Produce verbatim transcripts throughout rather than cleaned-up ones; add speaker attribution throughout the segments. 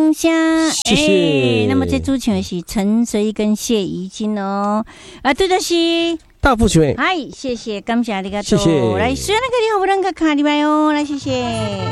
Speaker 1: 感谢，
Speaker 2: 谢谢。
Speaker 1: 欸、那么这主唱的是陈水跟谢怡金哦，啊，对的是
Speaker 2: 大富学妹，
Speaker 1: 嗨，谢谢，感谢你个多，
Speaker 2: 谢谢。
Speaker 1: 来，虽然那个你好不能个卡里边哦，来，谢谢。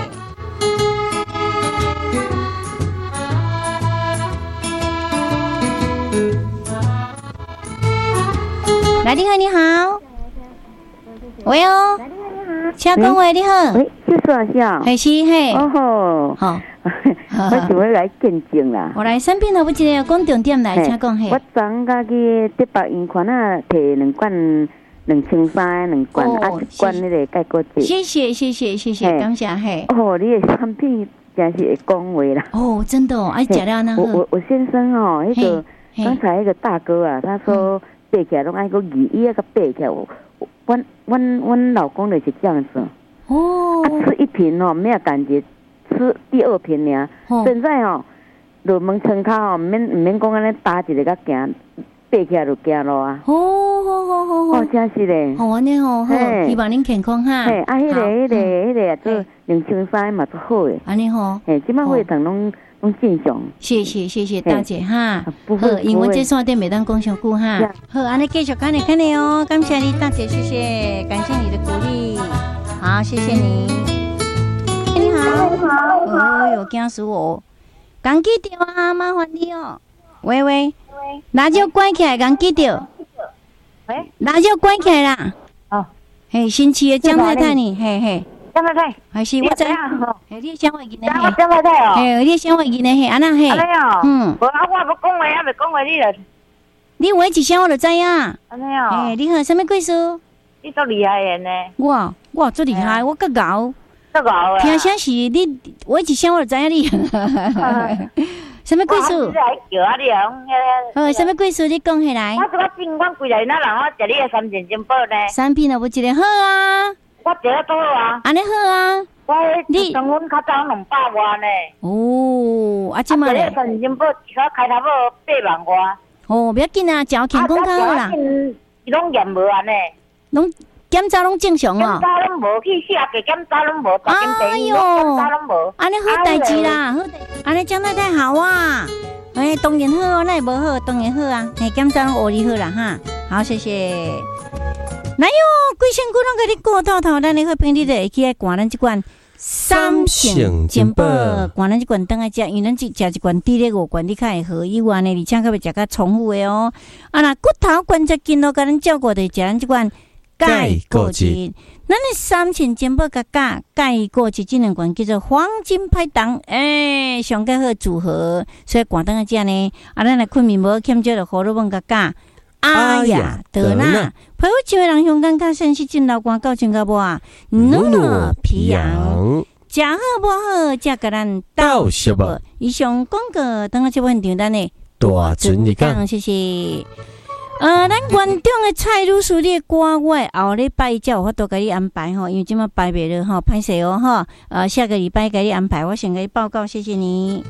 Speaker 1: 来，你好，你好，喂哦，请讲话，你好，
Speaker 3: 喂，是说笑，
Speaker 1: 嘿是嘿，
Speaker 3: 哦吼，
Speaker 1: 好，
Speaker 3: 我想要来见证啦。
Speaker 1: 我来产品头不记得讲重点来，请讲嘿。
Speaker 3: 我昨甲去德北银款啊，摕两罐两千三两罐，啊一罐那个钙果汁。
Speaker 1: 谢谢谢谢谢谢，感谢嘿。
Speaker 3: 哦，你的产品真是会讲话啦。
Speaker 1: 哦，真的哦，爱食了那
Speaker 3: 我我我先生哦，那个刚才那个大哥啊，他说背起来拢爱个语，伊那个背起来，我我我我老公的是这样子。
Speaker 1: 哦。
Speaker 3: 啊，吃一瓶哦，没有感觉。吃第二瓶呢，现在哦，入门村口哦，免免讲安尼打一个甲行，爬起来就行路啊。
Speaker 1: 哦，好好好好，
Speaker 3: 哦，真是嘞。
Speaker 1: 好安尼吼，好，希望恁健康哈。
Speaker 3: 嘿，啊，迄个、迄个、迄个做两千三嘛，做好诶。
Speaker 1: 安尼吼，
Speaker 3: 嘿，即摆会堂拢拢正常。
Speaker 1: 谢谢谢谢大姐哈。
Speaker 3: 好，
Speaker 1: 因为这线电袂当讲上久哈。好，安尼继续看你看你哦，感谢你大姐，谢谢，感谢你的鼓励，好，谢谢你。你好，你好，哎呦，惊死我！刚记到啊，麻烦你哦。喂喂，辣椒关起来，刚记到。
Speaker 3: 喂，
Speaker 1: 辣椒关起来啦。
Speaker 3: 哦，
Speaker 1: 嘿，新奇的江太太呢？嘿嘿，
Speaker 3: 江太太，
Speaker 1: 还是我知。嘿，你想话囡仔嘿。
Speaker 3: 江太太哦。
Speaker 1: 嘿，你想话囡仔嘿，安那嘿。
Speaker 3: 安尼哦。
Speaker 1: 嗯。
Speaker 3: 无啊，我要讲话，还未讲话你了。
Speaker 1: 你话一声我就知影。安
Speaker 3: 尼哦。
Speaker 1: 嘿，你好，什么贵数？
Speaker 3: 你足厉害的呢。
Speaker 1: 我我最厉害，我更高。
Speaker 3: 听
Speaker 1: 声是你，我一声我就知影你。什么贵数？呃，什么贵数？你讲起来。
Speaker 3: 我这个尽管几来那人，我食你的三件金宝呢。
Speaker 1: 三片啊，我一个好啊。
Speaker 3: 我食得多啊。
Speaker 1: 安尼好啊。
Speaker 3: 我你成分较早两百外呢。
Speaker 1: 哦，啊，即嘛咧。
Speaker 3: 三件金宝，我开头要八万外。
Speaker 1: 哦，不要紧啊，照健康较好啦。
Speaker 3: 伊拢验无安尼。
Speaker 1: 拢。检查拢正常哦，
Speaker 3: 检查拢无去下个检查拢无，大金病检查拢无，
Speaker 1: 安尼好代志啦，好，安尼江太太好啊，哎，当然好，那也无好，当然好啊，哎，检查拢学你好啦哈，好，谢谢。来哟，规身躯拢甲你过透透，咱的好朋友就会去来灌咱这罐三性金宝，灌咱这罐当来食，因为咱只食一罐滴咧五罐，你较会好以外呢，而且较袂食较重复的哦。啊，那骨头关节筋都甲咱照顾的，食咱这罐。钙果汁，咱的三千金宝加钙钙果汁这两罐叫做黄金拍档，诶、欸，上个好组合，所以广东个这呢，啊，咱来困眠无欠少的胡萝卜加钙，阿呀得啦，陪我几位人香港较肾湿症流汗到chân到无啊，努努皮痒，食好无好，才甲咱斗小无。以上广告，等下这问题咱呢，
Speaker 2: 大准你讲，
Speaker 1: 谢谢。呃，咱园长的蔡女士，你的歌我后礼拜才有法度给你安排吼，因为今麦排袂了吼，歹势哦吼。呃，下个礼拜给你安排，我先给你报告，谢谢你。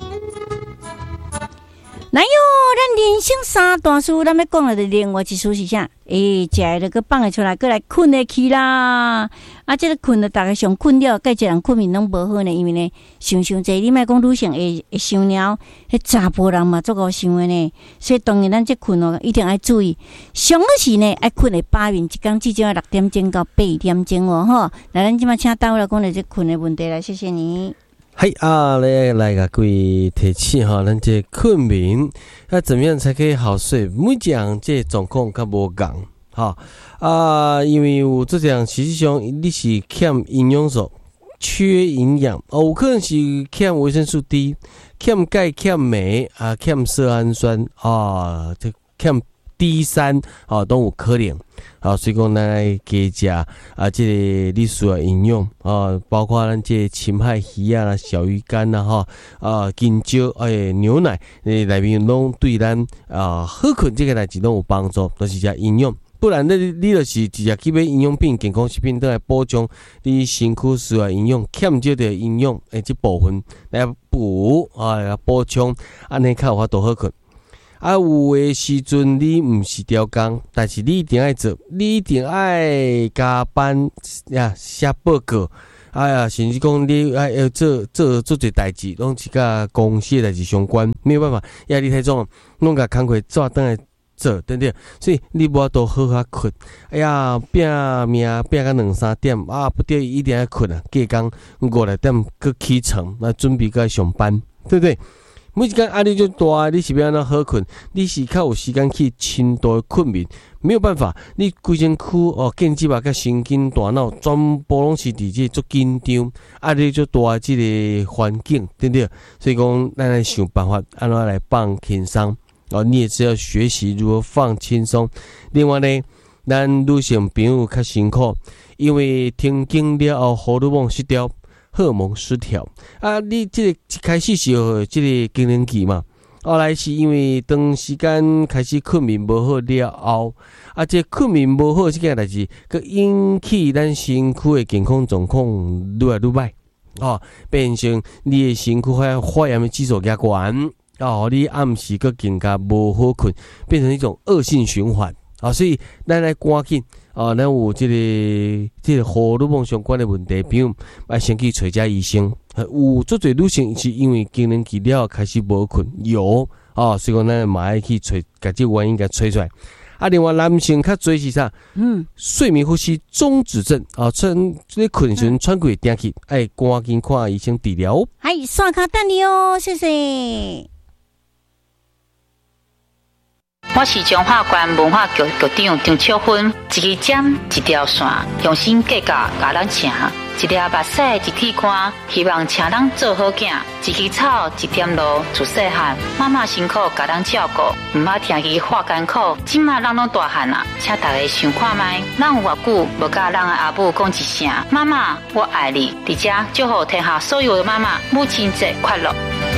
Speaker 1: 来哟，咱人生三大事，咱要讲的另外一事是啥？诶、欸，食的就个放会出来，过来困得去啦。啊，这个困的大概上困了，介一人困眠拢无好呢，因为呢，想想这你莫讲女性会会想了，迄查甫人嘛足够想的呢。所以当然咱这困哦，一定要注意。上个是呢，爱困的八面，一工至少六点钟到八点钟哦，吼。来，咱即马请倒来讲的这困的问题来，谢谢你。
Speaker 2: 嘿啊，来来个各位提醒哈，咱这困眠要怎么样才可以好睡？每讲这状况较无共哈啊，因为有这样实际上你是欠营养素，缺营养哦，有可能是欠维生素 D、欠钙、欠镁啊、欠色氨酸啊，这欠 D 三啊都有可能。啊，所以讲咱来加食啊，这个你需要营养啊，包括咱这深海鱼啊、小鱼干啊、哈啊、金蕉、哎牛奶，诶内面拢对咱啊好困这个代志拢有帮助，都、就是食营养。不然你你就是直接去买营养品、健康食品，都来补充你身躯需要营养欠少的营养诶这部分来补啊，来补充，安尼较有法度好困。啊，有诶时阵你毋是调工，但是你一定爱做，你一定爱加班呀，写报告哎呀，甚至讲你哎要做做做一代志，拢是甲公司的代志相关，没有办法，压力太重，拢甲工课抓倒来做，对不对？所以你无法度好好困。哎呀，拼命拼到两三点啊，不对，一定要困啊，隔工五六点去起床，那准备去上班，对不对？每一天压力就大，你是要安怎好困？你是较有时间去深度的困眠，没有办法，你规身躯哦，肩脊啊、甲神经、大脑全部拢是伫这足紧张，压力就大，这个环境对不对？所以讲，咱来想办法，安怎来放轻松哦。你也只要学习如何放轻松。另外呢，咱女性朋友较辛苦，因为停经了后，荷尔蒙失调。荷尔蒙失调啊！你这个一开始是有这个更年期嘛，后来是因为长时间开始困眠无好了后，啊，这困眠无好这件代志，佮引起咱身躯的健康状况愈来愈歹，哦，变成你的身躯发发炎的指数加悬，哦，你暗时佮更加无好困，变成一种恶性循环啊！所以咱来赶紧。啊，咱有这个这个荷尔蒙相关的问题，比如要先去找家医生。有足侪女性是因为更年期了开始无困，有啊，所以讲咱嘛爱去找，把这原因给找出来。啊，另外男性较侪是啥？嗯，睡眠呼吸中止症啊，趁这困时喘气定气，爱赶紧看医生治疗。
Speaker 1: 嗨，刷卡等你哦，谢谢。
Speaker 4: 我是中华县文化局局长张秋芬，一支针一条线，用心计较甲咱请，一粒目屎一体肝，希望请咱做好囝，一枝草一点露，自细汉妈妈辛苦甲咱照顾，唔捌听伊话艰苦，今嘛咱拢大汉啊，请大家想看卖，咱有偌久无甲咱的阿母讲一声妈妈我爱你，伫遮祝福天下所有的妈妈母亲节快乐。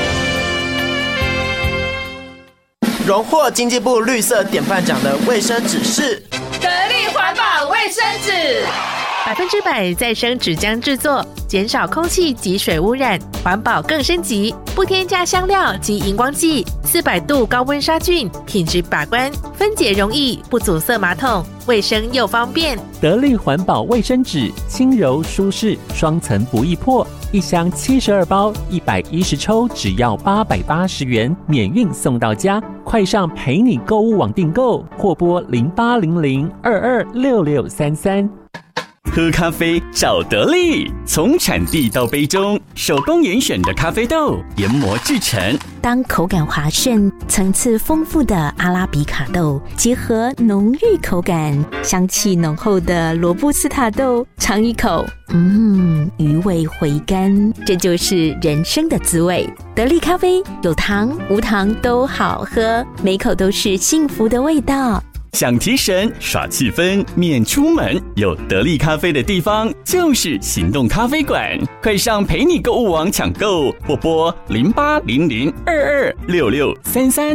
Speaker 5: 荣获经济部绿色典范奖的卫生纸是
Speaker 6: 得力环保卫生纸，
Speaker 7: 百分之百再生纸浆制作，减少空气及水污染，环保更升级，不添加香料及荧光剂，四百度高温杀菌，品质把关，分解容易，不阻塞马桶，卫生又方便。
Speaker 8: 得力环保卫生纸，轻柔舒适，双层不易破。一箱七十二包，一百一十抽，只要八百八十元，免运送到家。快上陪你购物网订购，或拨零八零零二二六六三三。
Speaker 9: 喝咖啡找得力，从产地到杯中，手工严选的咖啡豆研磨制成。
Speaker 10: 当口感滑顺、层次丰富的阿拉比卡豆结合浓郁口感、香气浓厚的罗布斯塔豆，尝一口，嗯，余味回甘，这就是人生的滋味。得力咖啡有糖无糖都好喝，每口都是幸福的味道。
Speaker 9: 想提神耍气氛免出门，有得力咖啡的地方就是行动咖啡馆，快上陪你购物网抢购，或拨零八零零二二六六三三。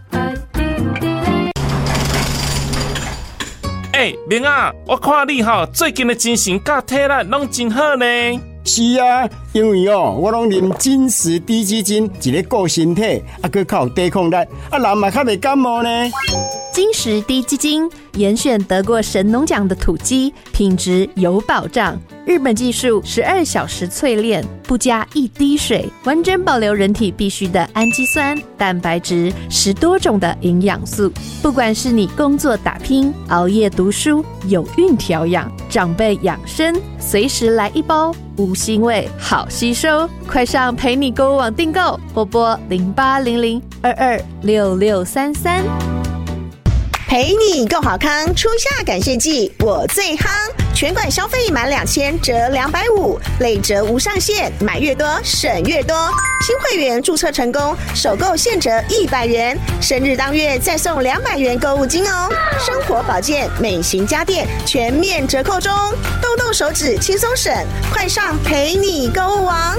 Speaker 11: 哎，明啊，我看你哈最近的精神甲体力拢真好呢。
Speaker 12: 是啊，因为哦，我拢啉金石低基金，一个顾身体，啊，佮较有抵抗力，啊，人嘛较袂感冒呢。
Speaker 13: 金石低基金严选得过神农奖的土鸡，品质有保障。日本技术十二小时淬炼，不加一滴水，完整保留人体必需的氨基酸、蛋白质，十多种的营养素。不管是你工作打拼、熬夜读书、有孕调养、长辈养生，随时来一包，无腥味，好吸收。快上陪你购物网订购，或拨零八零零二二六六三三。
Speaker 14: 陪你够好康，初夏感谢季我最夯，全馆消费满两千折两百五，累折无上限，买越多省越多。新会员注册成功，首购现折一百元，生日当月再送两百元购物金哦。生活保健、美型家电全面折扣中，动动手指轻松省，快上陪你购物网。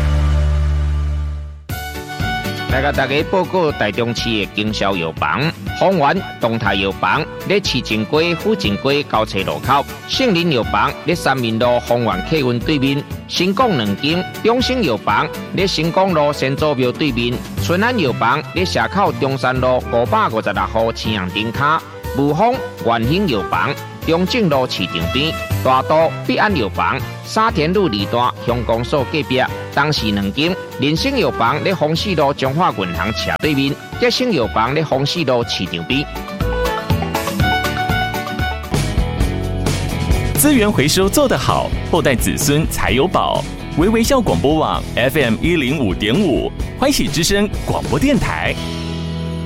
Speaker 15: 来甲大家报告台中市的经销药房，丰源东泰药房在市正街、府正街交叉路口，杏林药房在三民路丰源客运对面，新港两间，中兴药房在新港路先祖庙对面，春安药房在社口中山路五百五十六号青阳灯卡，武丰元兴药房中正路市场边，大都必安药房，沙田路二段乡公所隔壁，东市两间，人生药房在丰市路中华银行斜对面，德生药房在丰市路市场边。
Speaker 9: 资源回收做得好，后代子孙才有宝。微微笑广播网 F M 一零五点五，欢喜之声广播电台。